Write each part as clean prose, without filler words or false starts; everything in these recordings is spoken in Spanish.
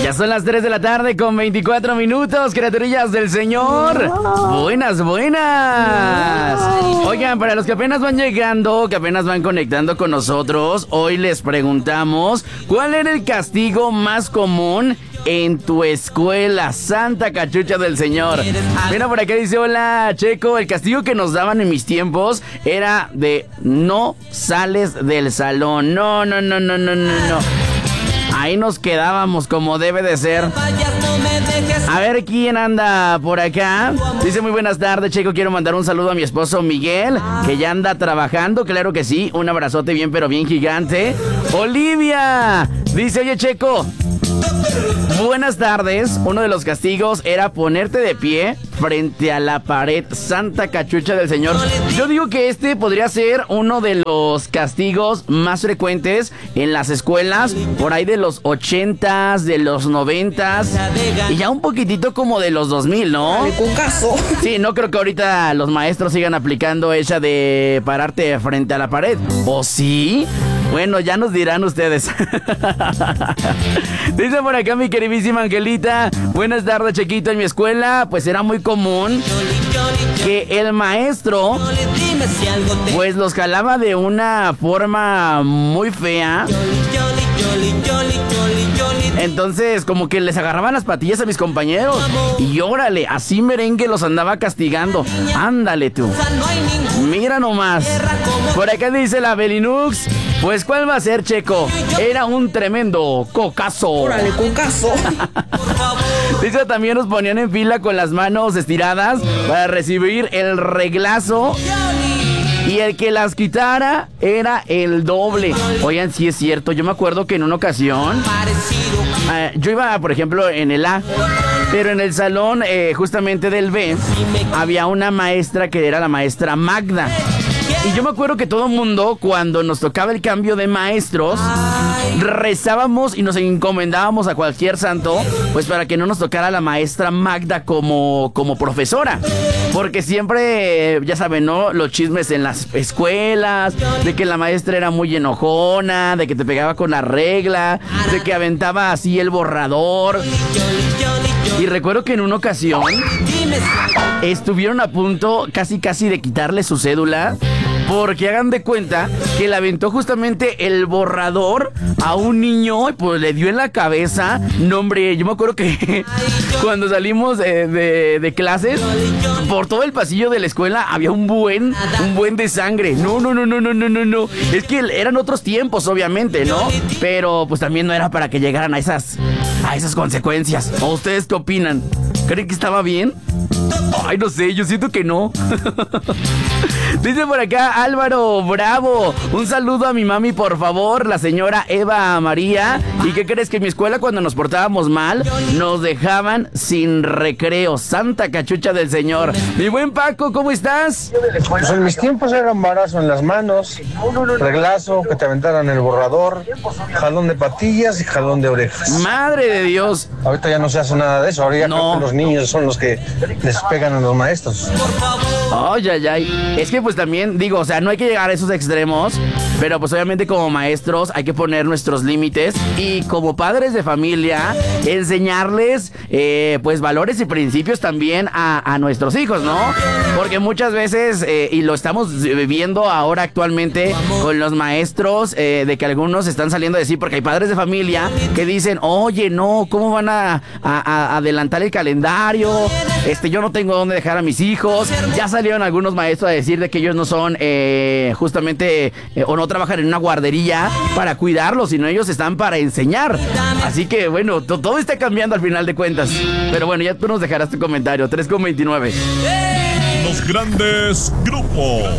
Ya son las 3 de la tarde con 24 minutos, criaturillas del Señor. Buenas. Oigan, para los que apenas van llegando, que apenas van conectando con nosotros, hoy les preguntamos, ¿cuál era el castigo más común en tu escuela? Santa Cachucha del Señor. Mira, por acá dice, hola Checo, el castigo que nos daban en mis tiempos era de no sales del salón. No. Ahí nos quedábamos como debe de ser. A ver quién anda por acá. Dice, muy buenas tardes, Checo. Quiero mandar un saludo a mi esposo Miguel, que ya anda trabajando. Claro que sí. Un abrazote bien, pero bien gigante. Olivia dice, oye Checo, buenas tardes. Uno de los castigos era ponerte de pie frente a la pared. Santa Cachucha del Señor. Yo digo que este podría ser uno de los castigos más frecuentes en las escuelas, por ahí de los 80s, de los 90s y ya un poquitito como de los 2000, ¿no? Sí, no creo que ahorita los maestros sigan aplicando esa de pararte frente a la pared. ¿O sí? Bueno, ya nos dirán ustedes. Dice por acá mi queridísima Angelita, buenas tardes, Chequito. En mi escuela pues era muy común que el maestro pues los jalaba de una forma muy fea. Entonces como que les agarraban las patillas a mis compañeros y órale, así merengue los andaba castigando. Ándale tú, mira nomás. Por acá dice la Belinux, pues ¿cuál va a ser, Checo? Era un tremendo cocazo. Órale, cocazo. Dice, también nos ponían en fila con las manos estiradas para recibir el reglazo. Y el que las quitara era el doble. Oigan, sí es cierto. Yo me acuerdo que en una ocasión yo iba, por ejemplo, en el A, pero en el salón justamente del B había una maestra que era la maestra Magda. Y yo me acuerdo que todo el mundo, cuando nos tocaba el cambio de maestros, rezábamos y nos encomendábamos a cualquier santo, pues para que no nos tocara la maestra Magda como profesora. Porque siempre, ya saben, ¿no? Los chismes en las escuelas, de que la maestra era muy enojona, de que te pegaba con la regla, de que aventaba así el borrador. Y recuerdo que en una ocasión estuvieron a punto casi de quitarle su cédula, porque hagan de cuenta que le aventó justamente el borrador a un niño y pues le dio en la cabeza. No, hombre, yo me acuerdo que cuando salimos de clases, por todo el pasillo de la escuela había un buen de sangre. No. Es que eran otros tiempos, obviamente, ¿no? Pero pues también no era para que llegaran a esas consecuencias. ¿O ustedes qué opinan? ¿Creen que estaba bien? Ay, no sé, yo siento que no. Dice por acá Álvaro Bravo, un saludo a mi mami, por favor, la señora Eva María. ¿Y qué crees? Que en mi escuela, cuando nos portábamos mal, nos dejaban sin recreo. Santa Cachucha del Señor. Mi buen Paco, ¿cómo estás? Pues en mis tiempos era embarazo en las manos, reglazo, que te aventaran el borrador, jalón de patillas y jalón de orejas. Madre de Dios. Ahorita ya no se hace nada de eso, ahora ya creo que los niños son los que les pegan a los maestros. Ay. Es que pues también digo, o sea, no hay que llegar a esos extremos, pero pues obviamente como maestros hay que poner nuestros límites y como padres de familia enseñarles pues valores y principios también a nuestros hijos, ¿no? Porque muchas veces, y lo estamos viviendo ahora actualmente con los maestros, de que algunos están saliendo a decir, porque hay padres de familia que dicen, oye, no, ¿cómo van a adelantar el calendario? Yo no tengo dónde dejar a mis hijos. Ya salieron algunos maestros a decir de que ellos no son justamente o no trabajan en una guardería para cuidarlos, sino ellos están para enseñar. Así que bueno, todo está cambiando al final de cuentas. Pero bueno, ya tú nos dejarás tu comentario. 3:29. Los grandes grupos.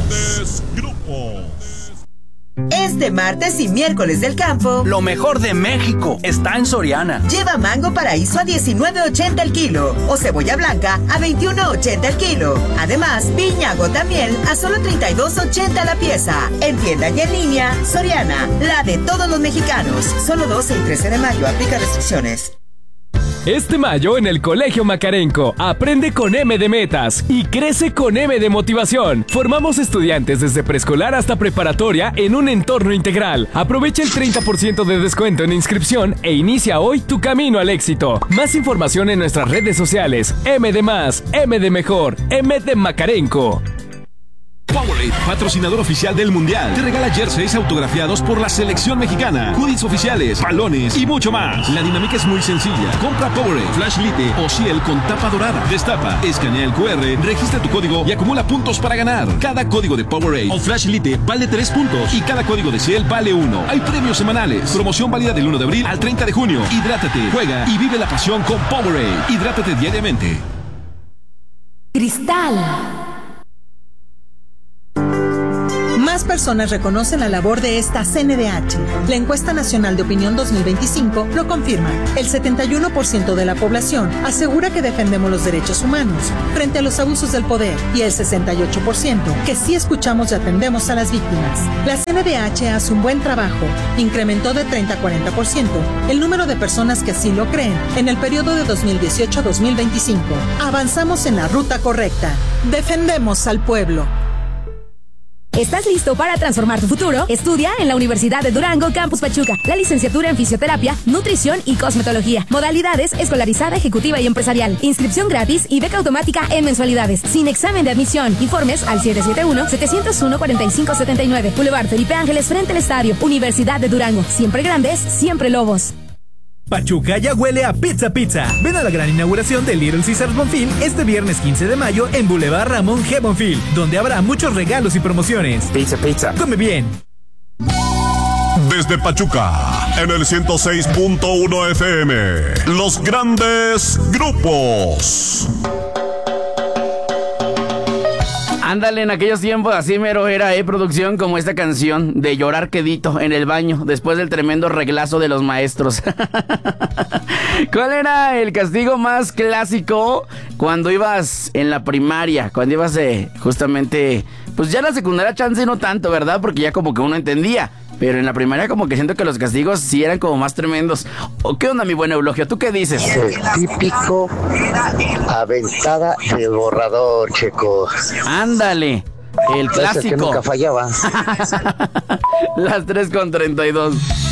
Este martes y miércoles del campo, lo mejor de México está en Soriana. Lleva mango paraíso a $19.80 el kilo o cebolla blanca a $21.80 el kilo. Además, piña gota miel a solo $32.80 la pieza. En tienda y en línea, Soriana, la de todos los mexicanos. Solo 12 y 13 de mayo, aplica restricciones. Este mayo en el Colegio Macarenco, aprende con M de metas y crece con M de motivación. Formamos estudiantes desde preescolar hasta preparatoria en un entorno integral. Aprovecha el 30% de descuento en inscripción e inicia hoy tu camino al éxito. Más información en nuestras redes sociales. M de más, M de mejor, M de Macarenco. Powerade, patrocinador oficial del Mundial, te regala jerseys autografiados por la selección mexicana, hoodies oficiales, balones y mucho más. La dinámica es muy sencilla. Compra Powerade, Flash Lite o Ciel con tapa dorada. Destapa, escanea el QR, registra tu código y acumula puntos para ganar. Cada código de Powerade o Flash Lite vale 3 puntos y cada código de Ciel vale 1. Hay premios semanales. Promoción válida del 1 de abril al 30 de junio. Hidrátate, juega y vive la pasión con Powerade. Hidrátate diariamente. Cristal. Más personas reconocen la labor de esta CNDH. La encuesta nacional de opinión 2025 lo confirma. El 71% de la población asegura que defendemos los derechos humanos frente a los abusos del poder y el 68% que sí escuchamos y atendemos a las víctimas. La CNDH hace un buen trabajo. Incrementó de 30 a 40% el número de personas que así lo creen en el periodo de 2018 a 2025. Avanzamos en la ruta correcta. Defendemos al pueblo. ¿Estás listo para transformar tu futuro? Estudia en la Universidad de Durango, Campus Pachuca. La licenciatura en Fisioterapia, Nutrición y Cosmetología. Modalidades escolarizada, ejecutiva y empresarial. Inscripción gratis y beca automática en mensualidades. Sin examen de admisión. Informes al 771-701-4579. Boulevard Felipe Ángeles, frente al estadio. Universidad de Durango. Siempre grandes, siempre lobos. Pachuca ya huele a Pizza Pizza. Ven a la gran inauguración de Little Caesars Bonfil este viernes 15 de mayo en Boulevard Ramón G. Bonfil, donde habrá muchos regalos y promociones. Pizza Pizza. Come bien. Desde Pachuca, en el 106.1 FM, los grandes grupos. Ándale, en aquellos tiempos así mero era, producción, como esta canción de llorar quedito en el baño después del tremendo reglazo de los maestros. ¿Cuál era el castigo más clásico cuando ibas en la primaria? Cuando ibas justamente, pues ya en la secundaria chance no tanto, ¿verdad? Porque ya como que uno entendía. Pero en la primaria como que siento que los castigos sí eran como más tremendos. ¿O qué onda, mi buen Eulogio? ¿Tú qué dices? El típico aventada del borrador, Checo. Ándale, el clásico. Que nunca fallaba. Las 3:32.